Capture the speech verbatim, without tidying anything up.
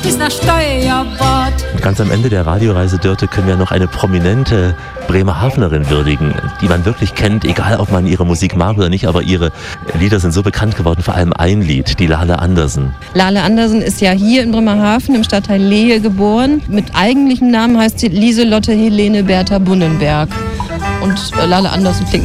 Bis nach Steuerbord. Ganz am Ende der Radioreise, Dörte, können wir noch eine prominente Bremerhavenerin würdigen, die man wirklich kennt, egal ob man ihre Musik mag oder nicht, aber ihre Lieder sind so bekannt geworden, vor allem ein Lied, die Lale Andersen. Lale Andersen ist ja hier in Bremerhaven im Stadtteil Lehe geboren. Mit eigentlichem Namen heißt sie Lieselotte Helene Bertha Bunnenberg. Und Lale Andersen klingt